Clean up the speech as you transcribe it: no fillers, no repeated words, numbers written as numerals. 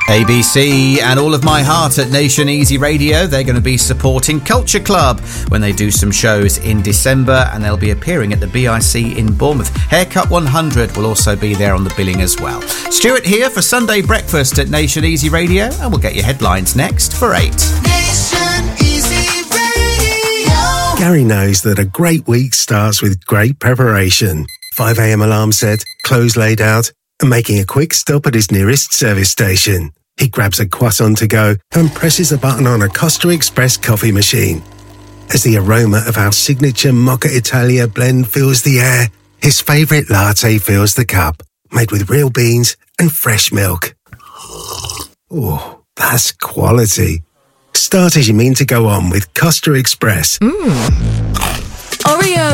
ABC and All of My Heart at Nation Easy Radio. They're going to be supporting Culture Club when they do some shows in December, and they'll be appearing at the BIC in Bournemouth. Haircut 100 will also be there on the billing as well. Stuart here for Sunday Breakfast at Nation Easy Radio, and we'll get your headlines next for 8. Nation Easy Radio. Gary knows that a great week starts with great preparation. 5 a.m. alarm set, clothes laid out, and making a quick stop at his nearest service station. He grabs a croissant to go and presses a button on a Costa Express coffee machine. As the aroma of our signature Mocha Italia blend fills the air, his favourite latte fills the cup, made with real beans and fresh milk. Oh, that's quality. Start as you mean to go on with Costa Express. Oreo.